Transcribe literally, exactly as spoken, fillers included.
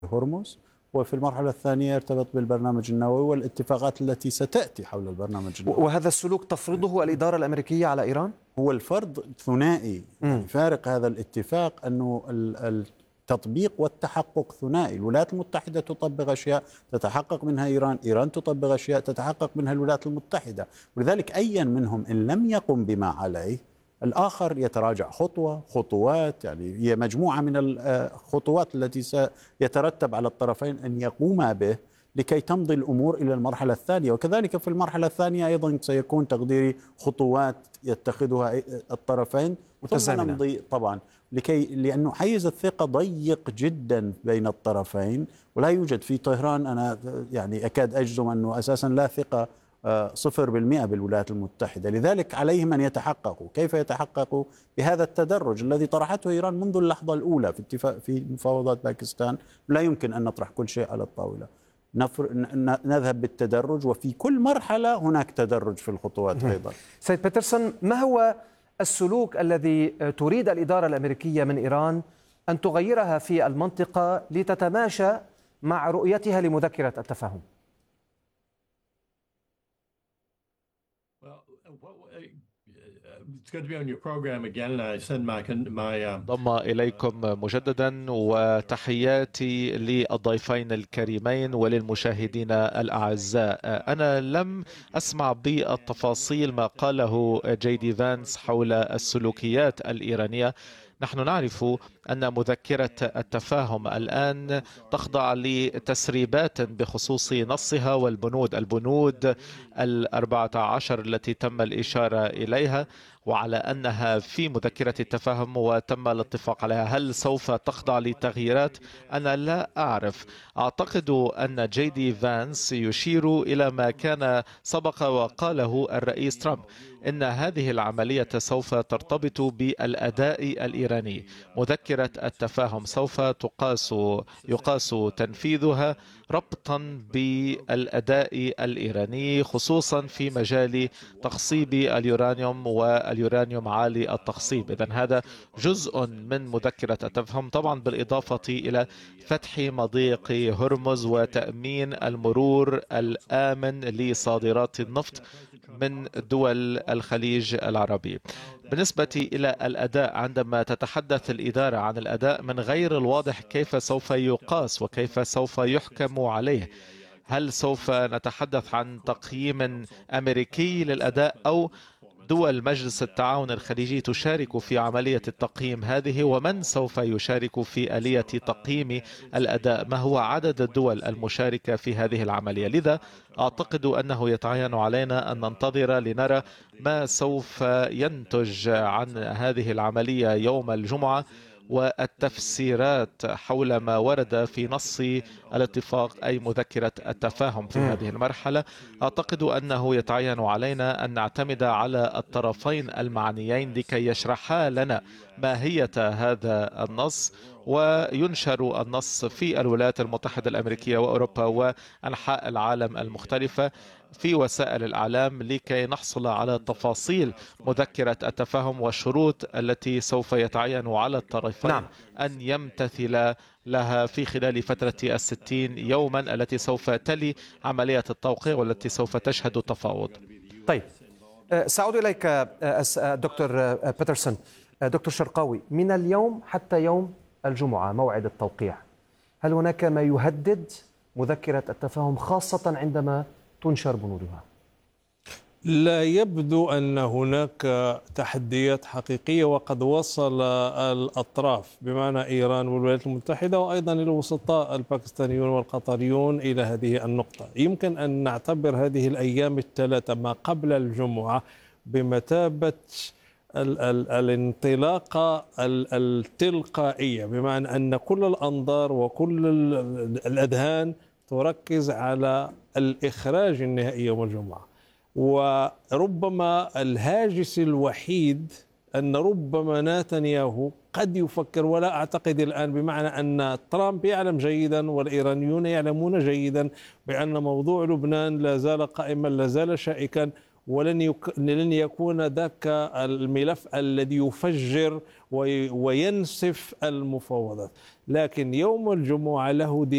هرمز، وفي المرحلة الثانية يرتبط بالبرنامج النووي والاتفاقات التي ستأتي حول البرنامج النووي. وهذا السلوك تفرضه الإدارة الأمريكية على إيران؟ هو الفرض ثنائي، يعني فارق هذا الاتفاق أنه التطبيق والتحقق ثنائي. الولايات المتحدة تطبق أشياء تتحقق منها إيران، إيران تطبق أشياء تتحقق منها الولايات المتحدة، ولذلك أي منهم إن لم يقم بما عليه الآخر يتراجع خطوة خطوات. يعني هي مجموعة من الخطوات التي سيترتب على الطرفين أن يقوما به لكي تمضي الأمور إلى المرحلة الثانية. وكذلك في المرحلة الثانية أيضا سيكون تقديري خطوات يتخذها الطرفين ثم نمضي طبعا، لكي لأنه حيز الثقة ضيق جدا بين الطرفين، ولا يوجد في طهران، أنا يعني أكاد أجزم أنه أساسا لا ثقة صفر بالمئة بالولايات المتحدة. لذلك عليهم أن يتحققوا. كيف يتحققوا؟ بهذا التدرج الذي طرحته إيران منذ اللحظة الأولى في اتفاق في مفاوضات باكستان. لا يمكن أن نطرح كل شيء على الطاولة، نذهب بالتدرج، وفي كل مرحلة هناك تدرج في الخطوات أيضا. سيد بيترسون، ما هو السلوك الذي تريد الإدارة الأمريكية من إيران أن تغيرها في المنطقة لتتماشى مع رؤيتها لمذكرة التفاهم؟ انضم إليكم مجددا، وتحياتي للضيفين الكريمين وللمشاهدين الأعزاء. أنا لم أسمع بالتفاصيل ما قاله جي دي فانس حول السلوكيات الإيرانية. نحن نعرف أن مذكرة التفاهم الآن تخضع لتسريبات بخصوص نصها والبنود البنود الأربعة عشر التي تم الإشارة إليها، وعلى أنها في مذكرة التفاهم وتم الاتفاق عليها. هل سوف تخضع لتغييرات؟ أنا لا أعرف. أعتقد أن جي دي فانس يشير إلى ما كان سبق وقاله الرئيس ترامب، إن هذه العملية سوف ترتبط بالأداء الإيراني. مذكرة التفاهم سوف تقاس يقاس تنفيذها ربطا بالأداء الإيراني، خصوصا في مجال تخصيب اليورانيوم واليورانيوم عالي التخصيب. إذن هذا جزء من مذكرة التفاهم، طبعا بالإضافة إلى فتح مضيق هرمز وتأمين المرور الآمن لصادرات النفط من دول الخليج العربي. بالنسبة إلى الأداء، عندما تتحدث الإدارة عن الأداء من غير الواضح كيف سوف يقاس وكيف سوف يحكم عليه. هل سوف نتحدث عن تقييم أمريكي للأداء، أو دول مجلس التعاون الخليجي تشارك في عملية التقييم هذه؟ ومن سوف يشارك في آلية تقييم الأداء؟ ما هو عدد الدول المشاركة في هذه العملية؟ لذا أعتقد أنه يتعين علينا أن ننتظر لنرى ما سوف ينتج عن هذه العملية يوم الجمعة، والتفسيرات حول ما ورد في نص الاتفاق أي مذكرة التفاهم في هذه المرحلة. أعتقد أنه يتعين علينا أن نعتمد على الطرفين المعنيين لكي يشرحا لنا ماهية هذا النص، وينشر النص في الولايات المتحدة الأمريكية وأوروبا وأنحاء العالم المختلفة في وسائل الإعلام، لكي نحصل على تفاصيل مذكرة التفاهم والشروط التي سوف يتعين على الطرفين نعم. أن يمتثل لها في خلال فترة الستين يوما التي سوف تلي عملية التوقيع والتي سوف تشهد تفاوض. طيب، سأعود إليك دكتور بيترسون. دكتور شرقاوي، من اليوم حتى يوم الجمعة موعد التوقيع، هل هناك ما يهدد مذكرة التفاهم خاصة عندما تنشر بنودها؟ لا يبدو أن هناك تحديات حقيقية، وقد وصل الأطراف بمعنى إيران والولايات المتحدة وأيضا الوسطاء الباكستانيون والقطريون إلى هذه النقطة. يمكن أن نعتبر هذه الأيام الثلاثة ما قبل الجمعة بمثابة ال ال الانطلاقة التلقائية، بمعنى أن كل الأنظار وكل الأذهان تركز على الإخراج النهائي يوم الجمعة. وربما الهاجس الوحيد أن ربما نتنياهو قد يفكر، ولا أعتقد الآن، بمعنى أن ترامب يعلم جيدا والإيرانيون يعلمون جيدا بأن موضوع لبنان لا زال قائما، لا زال شائكا، ولن يك... لن يكون ذاك الملف الذي يفجر وي... وينسف المفاوضات. لكن يوم الجمعة له